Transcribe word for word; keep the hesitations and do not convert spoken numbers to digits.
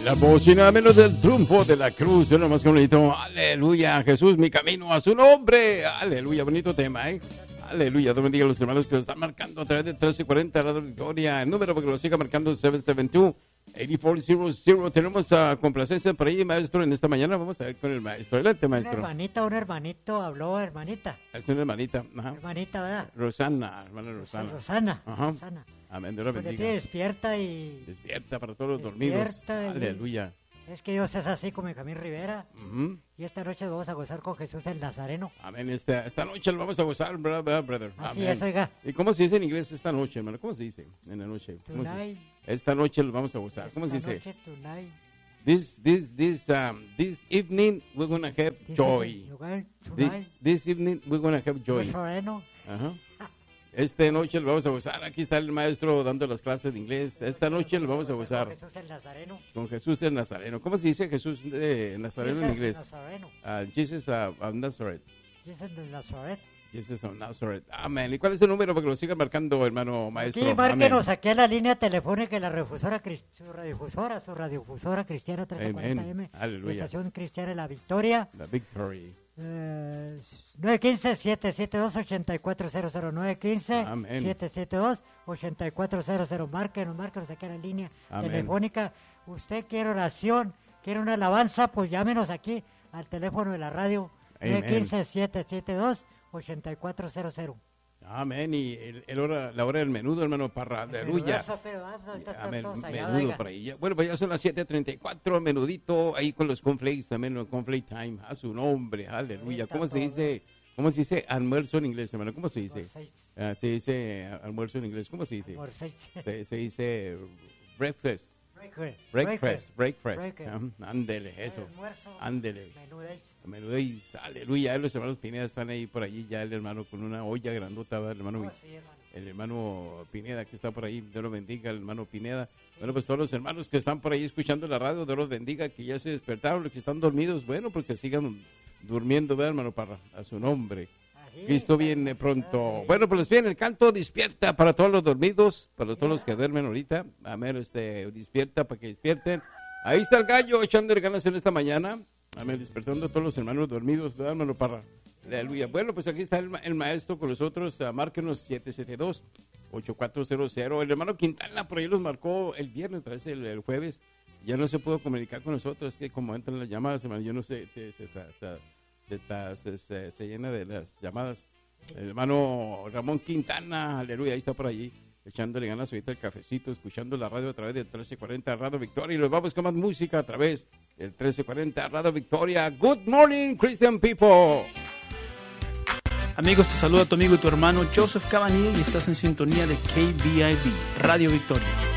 La voz y nada menos del triunfo de la cruz, uno más que bonito. Aleluya, Jesús, mi camino a su nombre. Aleluya, bonito tema, ¿eh? Aleluya, Dios bendiga a los hermanos que lo están marcando a través de trece cuarenta Radio Victoria. El número para que lo siga marcando es siete siete dos, ocho cuatro cero cero. Tenemos a complacencia por ahí, maestro, en esta mañana. Vamos a ver con el maestro. Adelante, maestro. Una hermanita, un hermanito habló, hermanita. Es una hermanita. Ajá. Hermanita, ¿verdad? Rosana, hermana Rosana. Rosana. Ajá. Rosana. Amén, Dios la Porque bendiga. te despierta y... Despierta para todos los dormidos. Despierta y- Aleluya. Es que Dios es así como Benjamín Rivera. Ujú. Y esta noche vamos a gozar con Jesús el Nazareno. Amén. Esta, esta noche lo vamos a gozar, brother. brother. Así Amén. es, oiga. ¿Y cómo se dice en inglés esta noche, hermano? ¿Cómo se dice en la noche? ¿Cómo se- Tonight. Esta noche lo vamos a gozar. ¿Cómo se Esta dice? noche, tonight. This, this, this, um, this evening we're gonna have Dice joy. lugar, Thi- tonight, This evening we're gonna have joy. Nazareno. Ajá. Esta noche lo vamos a gozar. Aquí está el maestro dando las clases de inglés. Esta noche lo vamos a gozar Jesús el Nazareno. con Jesús el Nazareno. ¿Cómo se dice Jesús de Nazareno en Jesus inglés? Nazareno. Ah, Jesus of of Nazareth. Jesus de Nazaret. Jesus of Nazareth. Amén. ¿Y cuál es el número para que lo siga marcando, hermano maestro? Sí, Amén. márquenos aquí a la línea telefónica de la radiodifusora, cris- su radiodifusora, su radiodifusora cristiana trece cuarenta Amén. M, Aleluya. estación cristiana de La Victoria, La victory. eh, nueve uno cinco, siete siete dos, ocho cuatro cero cero, nueve uno cinco, Amén. siete siete dos, ocho cuatro cero cero, márquenos, márquenos aquí a la línea Amén. telefónica. Usted quiere oración, quiere una alabanza, pues llámenos aquí al teléfono de la radio, Amén. nueve uno cinco, siete siete dos, ocho cuatro cero cero. Amén. Y el, el hora, la hora del menudo, hermano Parra. Aleluya. Menudazo, pero vamos, ahorita están Amén. todos allá, Menudo oiga. por ahí. Ya- Bueno, pues ya son las siete treinta y cuatro, menudito ahí con los cornflakes también, los cornflake time, a su nombre, aleluya. ¿Cómo se dice? ¿Cómo se dice almuerzo en inglés, hermano? ¿Cómo se dice? Morseis. Ah, se dice almuerzo en inglés, ¿cómo se dice? Morseis. Se, se dice breakfast, Breakfast. breakfast, breakfast. Breakfast. Ajá, Ándele, eso, Almuerzo. ándele. Menudez. Menudéis, aleluya. Los hermanos Pineda están ahí por allí, ya el hermano con una olla grandota, ¿verdad? el hermano Oh, sí, hermano. el hermano Pineda que está por ahí, Dios lo bendiga, el hermano Pineda. Bueno, pues todos los hermanos que están por ahí escuchando la radio, Dios los bendiga, que ya se despertaron, los que están dormidos, bueno, pues que sigan durmiendo, ¿verdad, hermano Parra? A su nombre. Así es, Cristo hermano. viene pronto. Ay, Bueno, pues viene el canto, despierta para todos los dormidos, para todos los que duermen ahorita. Amén, este, despierta para que despierten. Ahí está el gallo echándole ganas en esta mañana. Amén, despertando a todos los hermanos dormidos, ¿verdad, hermano Parra? Aleluya. Bueno, pues aquí está el, ma- el maestro con nosotros. Uh, márquenos siete siete dos, ocho cuatro cero cero. El hermano Quintana por ahí los marcó el viernes, parece el, el jueves. Ya no se pudo comunicar con nosotros. Es que como entran las llamadas, hermano, yo no sé, se, se, se, se, se, ta- se- se- se llena de las llamadas. El hermano Ramón Quintana, aleluya, ahí está por allí, echándole ganas ahorita el cafecito, escuchando la radio a través del trece cuarenta Radio Victoria. Y los vamos con más música a través del trece cuarenta Radio Victoria. Good morning, Christian people. Amigos, te saluda tu amigo y tu hermano Joseph Cabanilla y estás en sintonía de K B I B, Radio Victoria.